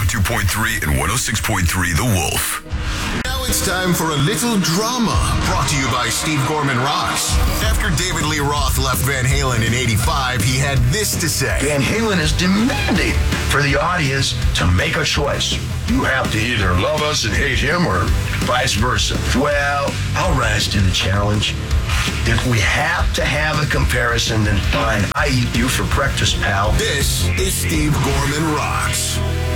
102.3 and 106.3 The Wolf. Now it's time for a little drama, brought to you by Steve Gorman Rocks. After David Lee Roth left Van Halen in 85, he had this to say. Van Halen is demanding for the audience to make a choice. You have to either love us and hate him or vice versa. Well, I'll rise to the challenge. If we have to have a comparison, then fine. I eat you for breakfast, pal. This is Steve Gorman Rocks.